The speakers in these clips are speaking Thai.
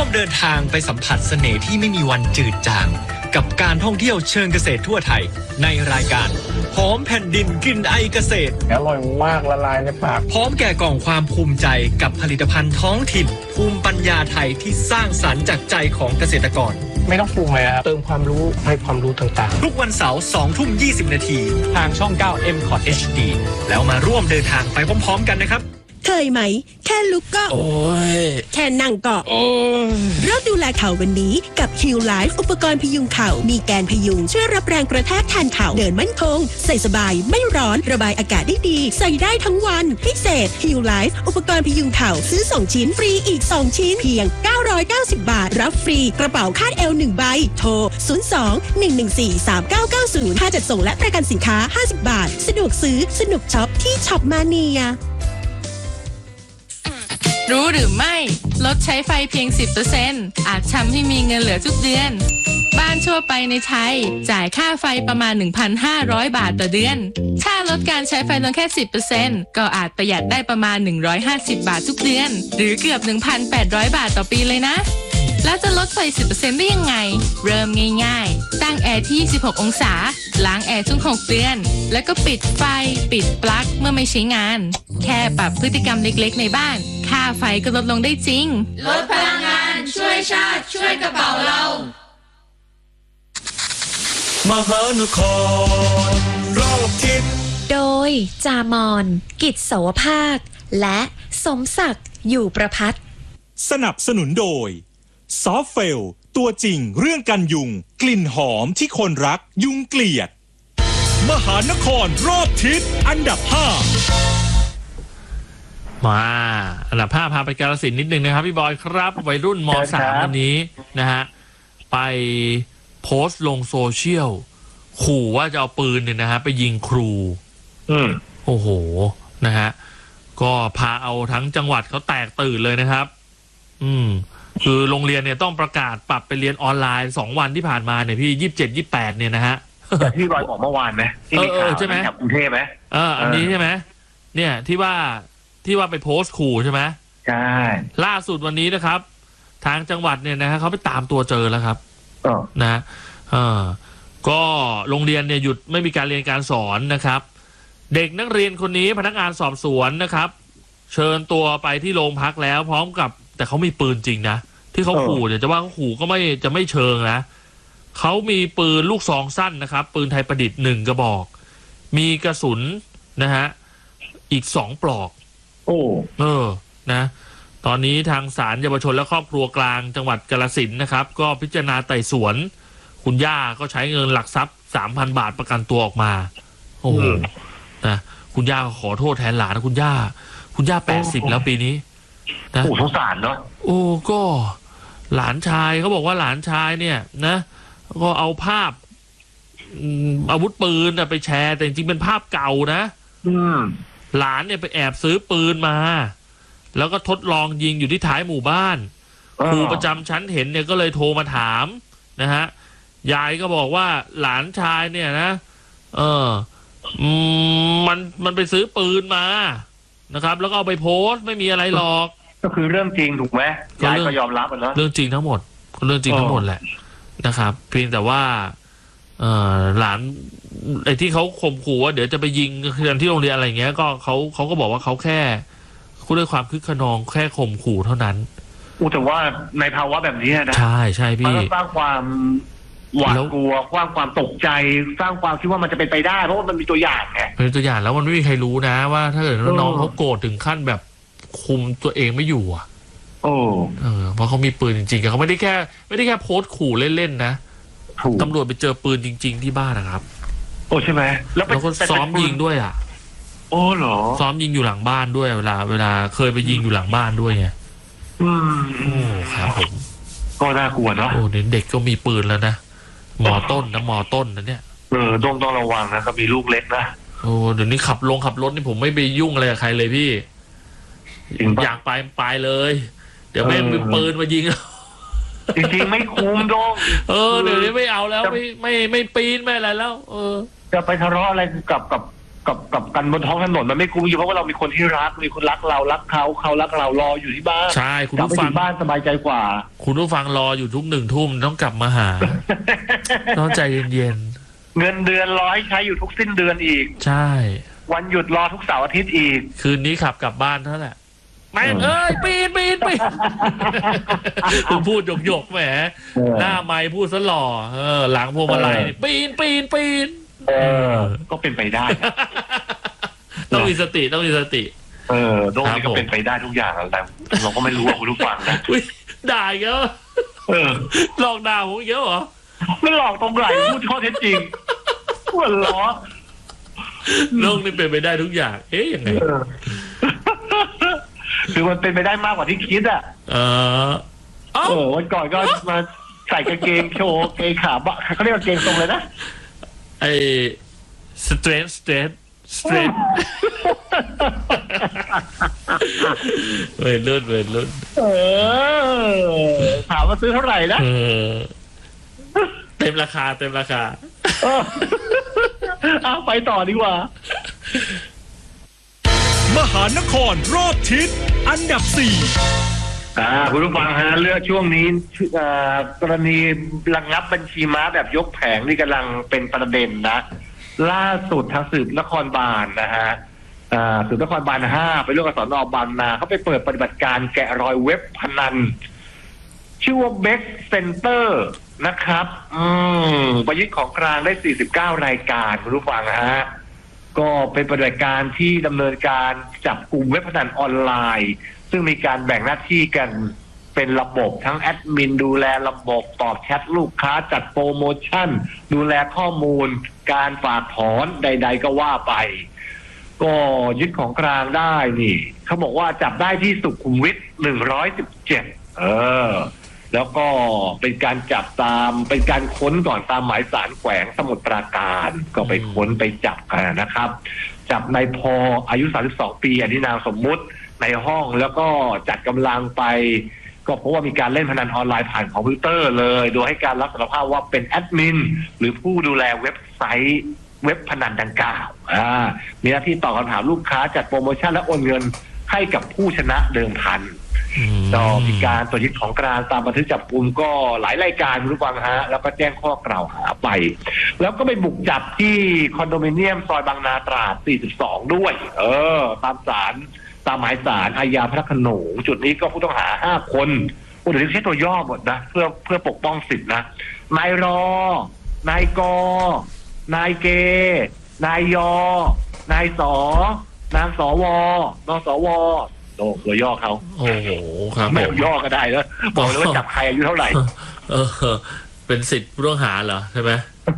วมเดินทางไปสัมผัสเสน่ห์ที่ไม่มีวันจืดจางกับการท่องเที่ยวเชิงเกษตรทั่วไทยในรายการหอมแผ่นดินกลิ่นไอเกษตรอร่อยมากละลายในปากพร้อมแก่กล่องความภูมิใจกับผลิตภัณฑ์ท้องถิ่นภูมิปัญญาไทยที่สร้างสรรค์จากใจของเกษตรกรไม่ต้องปรุงเลยครับเติมความรู้ให้ความรู้ต่างๆทุกวันเสาร์ 20:20 นาทีทางช่อง 9 MCOT HD แล้วมาร่วมเดินทางไปพร้อมๆกันนะครับเคยไหมแค่ลุกก็โอ้ยแค่นั่งก็โอ้ยเริ่มดูแลเข่าวันนี้กับ Q Life อุปกรณ์พยุงเข่ามีแกนพยุงช่วยรับแรงกระแทกแทนเข่าเดินมั่นคงใส่สบายไม่ร้อนระบายอากาศได้ดีใส่ได้ทั้งวันพิเศษ Q Life อุปกรณ์พยุงเข่าซื้อ2ชิ้นฟรีอีก2ชิ้นเพียง990 บาทรับฟรีกระเป๋าคาดเอว1ใบโทร02-114-3990ค่าจัดส่งและประกันสินค้า50บาทสะดวกซื้อสนุกช็อปที่ช็อปมาเนียรู้หรือไม่ลดใช้ไฟเพียง 10% อาจทำให้มีเงินเหลือทุกเดือนบ้านทั่วไปในไทยจ่ายค่าไฟประมาณ 1,500 บาทต่อเดือนถ้าลดการใช้ไฟลงแค่ 10% ก็อาจประหยัดได้ประมาณ150 บาททุกเดือนหรือเกือบ 1,800 บาทต่อปีเลยนะแล้วจะลดไฟ 10% ได้ยังไงเริ่มง่ายๆตั้งแอร์ที่26องศาล้างแอร์ทุก6เดือนแล้วก็ปิดไฟปิดปลั๊กเมื่อไม่ใช้งานแค่ปรับพฤติกรรมเล็กๆในบ้านค่าไฟก็ลดลงได้จริงลดพลังงานช่วยชาติช่วยกระเป๋าเรามหานครรอบทิศโดยจามอนกิจเสาวภาคและสมศักดิ์อยู่ประภัตสนับสนุนโดยซอฟเฟลตัวจริงเรื่องกันยุงกลิ่นหอมที่คนรักยุงเกลียดมหานครรอบทิศอันดับ5 มาอันดับ5พาไปกาฬสินธุ์นิดนึงนะครับพี่บอยครับวัยรุ่นม.3 วันนี้นะฮะไปโพสต์ลงโซเชียลขู่ว่าจะเอาปืนเนี่ยนะฮะไปยิงครูโอ้โหนะฮะก็พาเอาทั้งจังหวัดเขาแตกตื่นเลยนะครับคือโรงเรียนเนี่ยต้องประกาศปรับไปเรียนออนไลน์2วันที่ผ่านมาเนี่ยพี่27-28เนี่ยนะฮะแต่ที่บอยบอกเมื่อวานไหมที่มีข่าวใช่ไหมกรุงเทพไหมอันนี้ใช่ไหมเนี่ยที่ว่าไปโพสต์ขู่ใช่ไหมใช่ล่าสุดวันนี้นะครับทางจังหวัดเนี่ยนะฮะเขาไปตามตัวเจอแล้วครับนะก็โรงเรียนเนี่ยหยุดไม่มีการเรียนการสอนนะครับเด็กนักเรียนคนนี้พนักงานสอบสวนนะครับเชิญตัวไปที่โรงพักแล้วพร้อมกับแต่เขามีปืนจริงนะที่เขาขู่เนี่ยจะว่าเขาขู่ก็ไม่เชิงนะเขามีปืนลูกซองสั้นนะครับปืนไทยประดิษฐ์1กระบอกมีกระสุนนะฮะอีก2ปลอกนะตอนนี้ทางศาลเยาวชนและครอบครัวกลางจังหวัดกาฬสินธุ์นะครับก็พิจารณาไต่สวนคุณย่าก็ใช้เงินหลักทรัพย์ 3,000 บาทประกันตัวออกมาโอ้โหนะคุณย่าขอโทษแทนหลานนะคุณย่า80แล้วปีนี้นะสงสารเนาะก็หลานชายเขาบอกว่าหลานชายเนี่ยนะก็เอาภาพอาวุธปืนไปแชร์แต่จริงๆเป็นภาพเก่านะหลานเนี่ยไปแอบซื้อปืนมาแล้วก็ทดลองยิงอยู่ที่ท้ายหมู่บ้านครูประจำชั้นเห็นเนี่ยก็เลยโทรมาถามนะฮะยายก็บอกว่าหลานชายเนี่ยนะมันไปซื้อปืนมานะครับแล้วก็เอาไปโพสต์ไม่มีอะไรหรอกก็คือเรื่องจริงถูกไหมยายก็ยอมรับแล้วเรื่องจริงทั้งหมดเรื่องจริงทั้งหมดแหละนะครับเพียงแต่ว่าหลานไอ้ที่เขาข่มขู่ว่าเดี๋ยวจะไปยิงกันที่โรงเรียนอะไรเงี้ยก็เขาก็บอกว่าเขาแค่ด้วยความคึกขนองแค่ข่มขู่เท่านั้นแต่ว่าในภาวะแบบนี้นะใช่พี่มันสร้างความหวาดกลัวสร้างความตกใจสร้างความคิดว่ามันจะเป็นไปได้เพราะว่ามันมีตัวอย่างไงเป็นตัวอย่างแล้วมันไม่มีใครรู้นะว่าถ้าเกิดน้องเขาโกรธถึงขั้นแบบคุมตัวเองไม่อยู่เพราะเขามีปืนจริงๆเขาไม่ได้แค่โพสต์ขู่เล่นๆนะตำรวจไปเจอปืนจริงๆที่บ้านนะครับใช่ไหมแล้วก็ซ้อมยิงด้วยเหรอซ้อมยิงอยู่หลังบ้านด้วยเวลาเคยไปยิงอยู่หลังบ้านด้วยไงครับผมก็น่ากลัวเนาะเด็กก็มีปืนแล้วนะมอต้นนะเนี่ยต้องระวังนะก็มีลูกเล็กนะเดี๋ยวนี้ขับรถนี่ผมไม่ไปยุ่งอะไรกับใครเลยพี่อยากไปเลยเดี๋ยวแม่งมีปืนมายิงจริงๆไม่คุ้มดงเดี๋ยวนี้ไม่เอาแล้วไม่ปีนไม่อะไรแล้วจะไปทะเลาะอะไรกับกับกันบนท้องถนนมันไม่คุ้มอยู่เพราะว่าเรามีคนที่รักมีคนรักเรารักเขารักเรารออยู่ที่บ้านใช่คุณผู้ฟังบ้านสบายใจกว่าคุณผู้ฟังรออยู่ทุก1 ทุ่มต้องกลับมาหา ต้องใจเย็นๆเงินเดือนรอให้ใช้อยู่ทุกสิ้นเดือนอีกใช่วันหยุดรอทุกเสาร์อาทิตย์อีกคืนนี้ขับกลับบ้านเท่านั้นแหละไม่ปีนคุณพูดหยกแหมหน้าไม้พูดซะหล่อหลังพวงมาลัยปีนก็เป็นไปได้ต้องมีสติโลกนี้ก็เป็นไปได้ทุกอย่างแต่เราก็ไม่รู้ว่าคุณผู้ฟังนะด่าเยอะหลอกด่าผมเยอะเหรอไม่หลอกตรงไหนพูดข้อเท็จจริงหัวล้อโลกนี้เป็นไปได้ทุกอย่างยังไงคือมันเป็นไปได้มากกว่าที่คิดอ่ะวันก่อนก็มาใส่กางเกงโชว์เกงขาบะเขาเรียกว่าเกงทรงเลยนะไอ้สเตรทเว้ยรุ่นถามว่าซื้อเท่าไหร่นะเต็มราคาเอาไปต่อดีกว่ามหานครรอบทิศอันดับ4 คุณผู้ฟังฮะเรื่องช่วงนี้กรณีระงับบัญชีม้าแบบยกแผงที่กำลังเป็นประเด็นนะล่าสุดทางสืบนครบาลนะฮะสืบนครบาล5ไปร่วมกับสน.บางนาเขาไปเปิดปฏิบัติการแกะรอยเว็บพนันชื่อว่าเบ็กเซ็นเตอร์นะครับไปยึดของกลางได้49รายการคุณผู้ฟังฮะก็เป็นปฏิบัติการที่ดำเนินการจับกลุ่มเว็บพนันออนไลน์ซึ่งมีการแบ่งหน้าที่กันเป็นระบบทั้งแอดมินดูแลระบบตอบแชทลูกค้าจัดโปรโมชั่นดูแลข้อมูลการฝากถอนใดๆก็ว่าไปก็ยึดของกลางได้นี่เขาบอกว่าจับได้ที่สุขุมวิท117แล้วก็เป็นการจับเป็นการค้นก่อนตามหมายสารแขวงสมุทรปราการก็ไปค้นไปจับกันนะครับจับนายพออายุ32ปีอันนี้นามสมมุติในห้องแล้วก็จัดกำลังไปก็เพราะว่ามีการเล่นพนันออนไลน์ผ่านคอมพิวเตอร์เลยโดยให้การรับสารภาพว่าเป็นแอดมินหรือผู้ดูแลเว็บไซต์เว็บพนันดังกล่าวมีหน้าที่ตอบคำถามลูกค้าจัดโปรโมชั่นและโอนเงินให้กับผู้ชนะเดิมพันก็มีการตรวจยึดของกลางตามบันทึกจับกุมก็หลายรายการรู้ฟังฮะแล้วก็แจ้งข้อกล่าวหาไปแล้วก็ไปบุกจับที่คอนโดมิเนียมซอยบางนาตราด42ด้วยตามหมายสารอาญาพระโขนงจุดนี้ก็ผู้ต้องหา5คนเดี๋ยวนี้ใช้ตัวย่อหมดนะเพื่อปกป้องสิทธินะนายรอนายกนายเกนายยนายสนางสวนสวตัวย่อเขาโอ้โหครับไม่ย่อก็ได้แล้วบอกเลยว่าจับใครอายุเท่าไหร่เป็นสิทธิ์ผู้ต้องหาเหรอใช่ไหม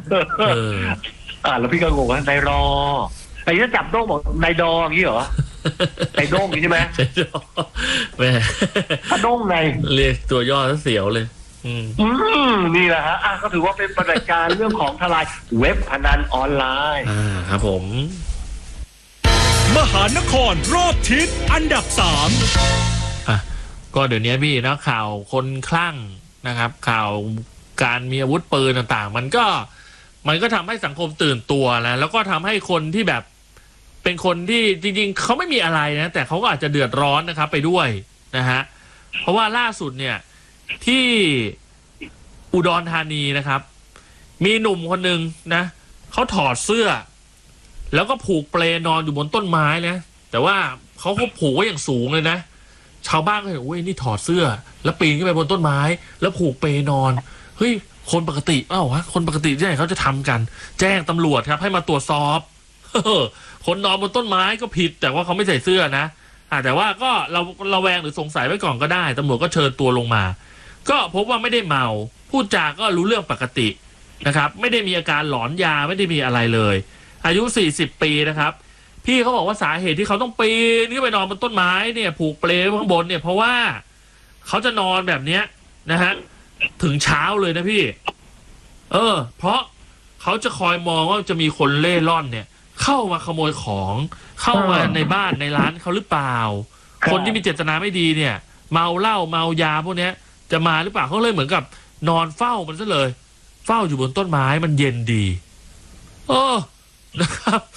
แล้วพี่ก็งงว่านายรอไอ้ที่จับโด้งบอกนายดออย่างนี้เหรอไอ้โด้งอย่างนี้ใช่ไหมแม่ถ้าโด้งไงเรียกตัวย่อแล้วเสียวเลยนี่แหละฮะก็ถือว่าเป็นปฏิบัติการเรื่องของทลายเว็บพนันออนไลน์ครับผมมหานครรอบทิศอันดับ 3ก็เดี๋ยวนี้พี่นะข่าวคนคลั่งนะครับข่าวการมีอาวุธปืนต่างๆมันก็ทำให้สังคมตื่นตัวแล้วก็ทำให้คนที่แบบเป็นคนที่จริงๆเขาไม่มีอะไรนะแต่เขาก็อาจจะเดือดร้อนนะครับไปด้วยนะฮะเพราะว่าล่าสุดเนี่ยที่อุดรธานีนะครับมีหนุ่มคนหนึ่งนะเขาถอดเสื้อแล้วก็ผูกเปลนอนอยู่บนต้นไม้นะแต่ว่าเขาผูกไว้อย่างสูงเลยนะชาวบ้านก็เห็นโอ้ยนี่ถอดเสื้อแล้วปีนขึ้นไปบนต้นไม้แล้วผูกเปลนอนเฮ้ยคนปกติวะคนปกติที่ไหนเขาจะทำกันแจ้งตำรวจครับให้มาตรวจสอบคนนอนบนต้นไม้ก็ผิดแต่ว่าเขาไม่ใส่เสื้อนะแต่ว่าก็เราระแวงหรือสงสัยไว้ก่อนก็ได้ตำรวจก็เชิญตัวลงมาก็พบว่าไม่ได้เมาพูดจาก็รู้เรื่องปกตินะครับไม่ได้มีอาการหลอนยาไม่ได้มีอะไรเลยอายุ40 ปีนะครับพี่เขาบอกว่าสาเหตุที่เขาต้องปีนขึ้นไปนอนบนต้นไม้เนี่ยผูกเปลข้างบนเนี่ยเพราะว่าเขาจะนอนแบบเนี้ยนะฮะถึงเช้าเลยนะพี่เพราะเขาจะคอยมองว่าจะมีคนเล่ร่อนเนี่ยเข้ามาขโมยของเข้ามาในบ้านในร้านเขาหรือเปล่าคนที่มีเจตนาไม่ดีเนี่ยเมาเหล้าเมายาพวกเนี้ยจะมาหรือเปล่าเขาเลยเหมือนกับนอนเฝ้ามันซะเลยเฝ้าอยู่บนต้นไม้มันเย็นดีนะครับ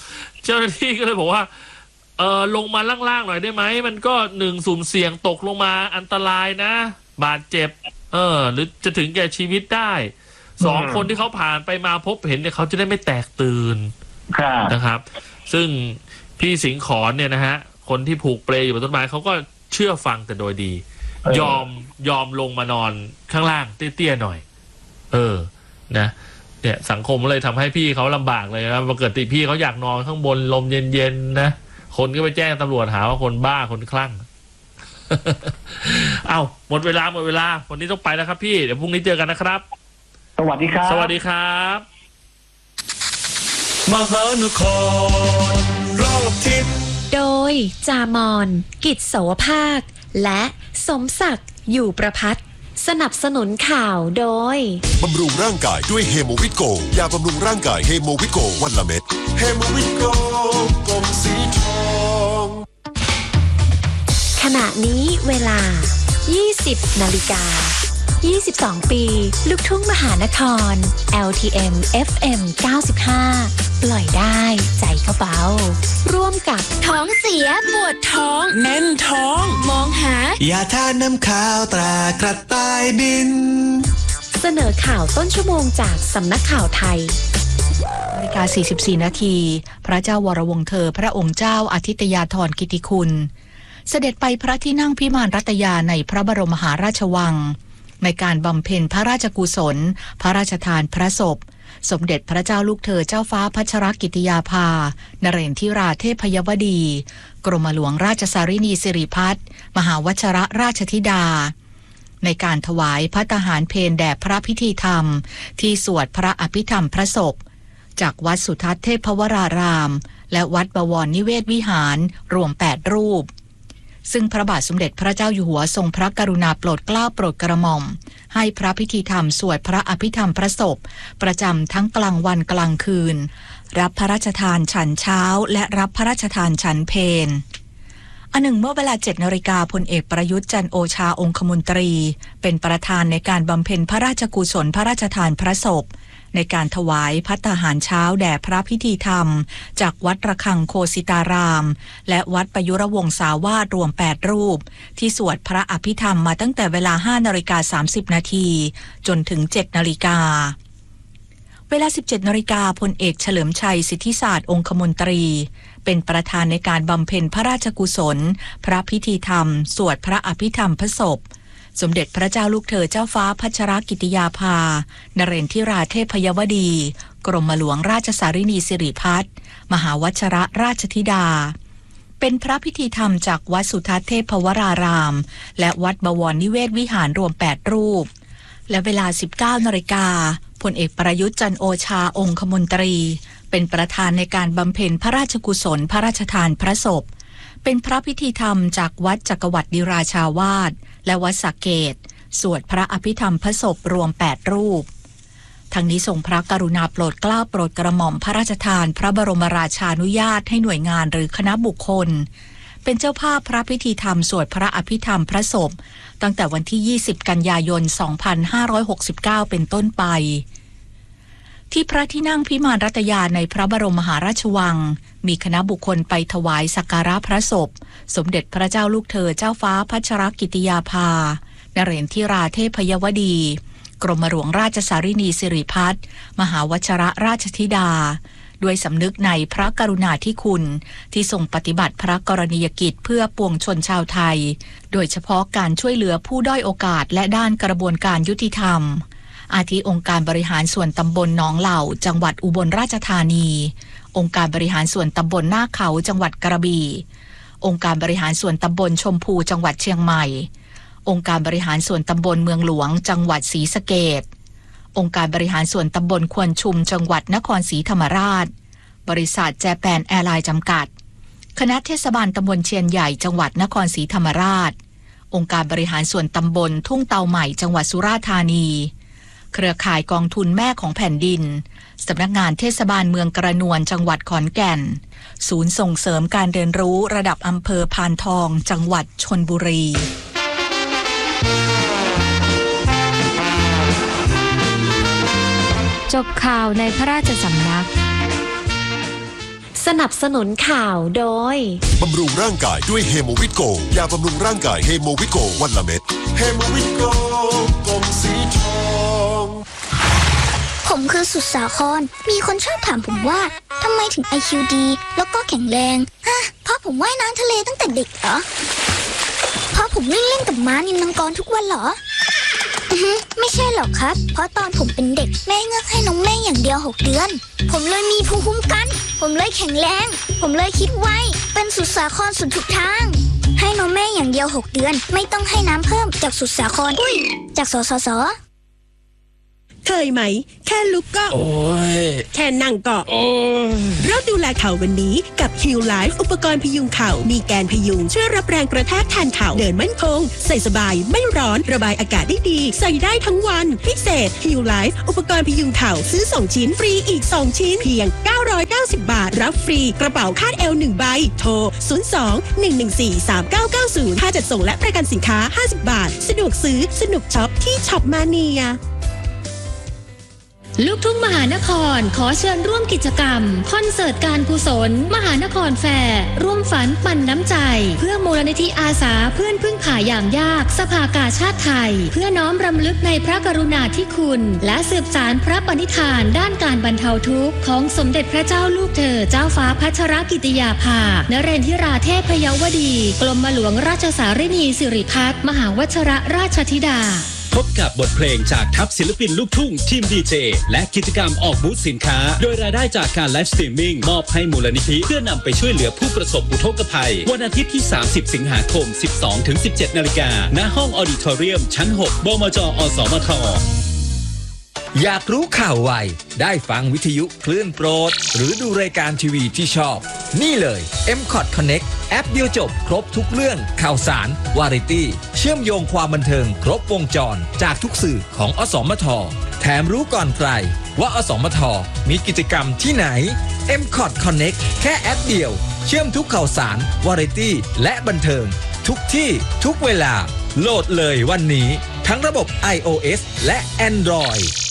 เจ้าหน้าที่ก็เลยบอกว่าลงมาล่างๆหน่อยได้ไหมมันก็1สุ่มเสี่ยงตกลงมาอันตรายนะบาดเจ็บหรือจะถึงแก่ชีวิตได้2คนที่เขาผ่านไปมาพบเห็นเนี่ยเขาจะได้ไม่แตกตื่นนะครับซึ่งพี่สิงขรเนี่ยนะฮะคนที่ผูกเปลอยู่บนต้นไม้เขาก็เชื่อฟังแต่โดยดียอมลงมานอนข้างล่างเตี้ยๆหน่อยนะเนี่ยสังคมเลยทำให้พี่เขาลำบากเลยนะปกติพี่เขาอยากนอนข้างบนลมเย็นๆนะคนก็ไปแจ้งตำรวจหาว่าคนบ้าคนคลั่ง เอาหมดเวลาวันนี้ต้องไปแล้วครับพี่เดี๋ยวพรุ่งนี้เจอกันนะครับสวัสดีครับสวัสดีครับมหานครรอบทิศโดยจามอนกิจโสภาคและสมศักดิ์อยู่ประภัตสนับสนุนข่าวโดยบำรุงร่างกายด้วยเฮโมวิโกยาบำรุงร่างกายเฮโมวิโกวันละเม็ดเฮโมวิโกกล่องสีทองขณะนี้เวลา 20 นาฬิกา 22 ปีลูกทุ่งมหานคร LTM FM 95 ปล่อยได้ใจก็เบาร่วมกับท้องเสียปวดท้องแน่นท้องมองหายาทาน้ำข้าวตรากระต่ายบินเสนอข่าวต้นชั่วโมงจากสำนักข่าวไทยนาฬิกา 44 นาทีพระเจ้าวรวงศ์เธอพระองค์เจ้าอาทิตยาธรกิติคุณเสด็จไปพระที่นั่งพิมานรัตยาในพระบรมมหาราชวังในการบำเพ็ญพระราชกุศลพระราชทานพระศพสมเด็จพระเจ้าลูกเธอเจ้าฟ้าพัชรกิติยาภานเรนทิราเทพยวดีกรมหลวงราชสารินีสิริพัฒน์มหาวชรราชธิดาในการถวายภัตตาหารเพลแด่พระพิธีธรรมที่สวดพระอภิธรรมพระศพจากวัดสุทัศน์เทพวรารามและวัดบวรนิเวศวิหารรวม8รูปซึ่งพระบาทสมเด็จพระเจ้าอยู่หัวทรงพระกรุณาโปรดเกล้าโปรดกระหม่อมให้พระพิธีธรรมสวดพระอภิธรรมพระศพประจำทั้งกลางวันกลางคืนรับพระราชทานฉันเช้าและรับพระราชทานฉันเพลอันหนึ่งเมื่อเวลา 7 นาฬิกาพลเอกประยุทธ์จันทร์โอชาองคมนตรีเป็นประธานในการบำเพ็ญพระราชกุศลพระราชทานพระศพในการถวายภัตตาหารเช้าแด่พระพิธีธรรมจากวัดระฆังโคสิตารามและวัดประยุรวงศาวาสรวม8รูปที่สวดพระอภิธรรมมาตั้งแต่เวลา 5:30 นาทีจนถึง 7 นาฬิกาเวลา 17 นาฬิกาพลเอกเฉลิมชัยสิทธิศาสตร์องคมนตรีเป็นประธานในการบำเพ็ญพระราชกุศลพระพิธีธรรมสวดพระอภิธรรมพระศพสมเด็จพระเจ้าลูกเธอเจ้าฟ้าพัชรกิติยาภานเรนทิราเทพยวดีกรมหลวงราชสารินีสิริพัฒน์มหาวชรราชธิดาเป็นพระพิธีธรรมจากวัดสุทัศน์เทพวรารามและวัดบวรนิเวศวิหารรวม8รูปและเวลา 19 นาฬิกาพลเอกประยุทธ์จันทร์โอชาองคมนตรีเป็นประธานในการบำเพ็ญพระราชกุศลพระราชทานพระศพเป็นพระพิธีธรรมจากวัดจักรวรรดิราชาวาสและวัดสระเกตสวดพระอภิธรรมพระศพรวม8รูปทั้งนี้ทรงพระกรุณาโปรดเกล้าโปรดกระหม่อมพระราชทานพระบรมราชานุญาตให้หน่วยงานหรือคณะบุคคลเป็นเจ้าภาพพระพิธีธรรมสวดพระอภิธรรมพระศพตั้งแต่วันที่ 20 กันยายน 2569 เป็นต้นไปที่พระที่นั่งพิมานรัตยาในพระบรมมหาราชวังมีคณะบุคคลไปถวายสักการะพระศพสมเด็จพระเจ้าลูกเธอเจ้าฟ้าพัชรกิติยาภานเรนทิราเทพยวดีกรมหลวงราชสารินีสิริพัฒน์มหาวชรราชธิดาด้วยสำนึกในพระกรุณาธิคุณที่ทรงปฏิบัติพระกรณียกิจเพื่อปวงชนชาวไทยโดยเฉพาะการช่วยเหลือผู้ด้อยโอกาสและด้านกระบวนการยุติธรรมอาทิองค์การบริหารส่วนตำบลหนองเหล่าจังหวัดอุบลราชธานีองค์การบริหารส่วนตำบลหน้าเขาจังหวัดกระบี่องค์การบริหารส่วนตำบลชมพูจังหวัดเชียงใหม่องค์การบริหารส่วนตำบลเมืองหลวงจังหวัดศรีสะเกษองค์การบริหารส่วนตำบลควนชุมจังหวัดนครศรีธรรมราชบริษัทแจแปนแอร์ไลน์จำกัดคณะเทศบาลตำบลเชียนใหญ่จังหวัดนครศรีธรรมราชองค์การบริหารส่วนตำบลทุ่งเตาใหม่จังหวัดสุราษฎร์ธานีเครือข่ายกองทุนแม่ของแผ่นดินสำนักงานเทศบาลเมืองกระนวนจังหวัดขอนแก่นศูนย์ส่งเสริมการเรียนรู้ระดับอำเภอพานทองจังหวัดชลบุรีจบข่าวในพระราชสำนักสนับสนุนข่าวโดยบำรุงร่างกายด้วยเฮโมวิโกยาบำรุงร่างกายเฮโมวิโกวันละเม็ดเฮโมวิโกกล่องสีทองผมคือสุดสาครมีคนชอบถามผมว่าทำไมถึง IQ ดีแล้วก็แข็งแรงเพราะผมว่ายน้ำทะเลตั้งแต่เด็กเหรอเพราะผมเล่นกับม้านิลมังกรทุกวันเหรอไม่ใช่หรอกครับเพราะตอนผมเป็นเด็กแม่เงือกให้น้องแม่อย่างเดียว6 เดือนผมเลยมีภูมิคุ้มกันผมเลยแข็งแรงผมเลยคิดไวเป็นสุดสาครสุดทุกทางให้น้องแม่อย่างเดียว6 เดือนไม่ต้องให้น้ำเพิ่มจากสุดสาครจากสสเคยไหมแค่ลุกก็โอ้ยแค่นั่งก็โอ้ยเราดูแลเข่าวันนี้กับ Heal Life อุปกรณ์พยุงเข่ามีแกนพยุงช่วยรับแรงกระแทกแทนเข่าเดินมั่นคงใส่สบายไม่ร้อนระบายอากาศได้ดีใส่ได้ทั้งวันพิเศษ Heal Life อุปกรณ์พยุงเข่าซื้อ2 ชิ้นฟรีอีก2 ชิ้นเพียง990 บาทรับฟรีกระเป๋าคาดเอว1 ใบโทร02-114-3990ค่าจัดส่งและประกันสินค้า50 บาทสะดวกซื้อสนุกช็อปที่ช็อปมาเนียลูกทุ่งมหานครขอเชิญร่วมกิจกรรมคอนเสิร์ตการกุศลมหานครแฟร์ร่วมฝันปั่นน้ำใจเพื่อมูลนิธิอาสาเพื่อนพึ่งผ่าอย่างยากสภากาชาติไทยเพื่อน้อมรำลึกในพระกรุณาธิคุณและสืบสานพระปณิธานด้านการบรรเทาทุกข์ของสมเด็จพระเจ้าลูกเธอเจ้าฟ้าพัชรกิติยาภานเรนทิราเทพเยาวดีกรมหลวงราชสารินีสิริพัฒน์มหาวชิรราชธิดาพบกับบทเพลงจากทัพศิลปินลูกทุ่งทีมดีเจและกิจกรรมออกบูธสินค้าโดยรายได้จากการไลฟ์สตรีมมิ่งมอบให้มูลนิธิเพื่อนำไปช่วยเหลือผู้ประสบอุทกภัยวันอาทิตย์ที่30 สิงหาคม 12-17 นาฬิกาณห้องออดิทอเรียมชั้น 6 บมจ.อสมท. อยากรู้ข่าวไวได้ฟังวิทยุคลื่นโปรดหรือดูรายการทีวีที่ชอบนี่เลย M-Cot Connect แอปเดียวจบครบทุกเรื่องข่าวสารวาไรตี้เชื่อมโยงความบันเทิงครบวงจรจากทุกสื่อของอสมท.แถมรู้ก่อนใครว่าอสมท.มีกิจกรรมที่ไหน M-Cot Connect แค่แอปเดียวเชื่อมทุกข่าวสารวาไรตี้และบันเทิงทุกที่ทุกเวลาโหลดเลยวันนี้ทั้งระบบ iOS และ Android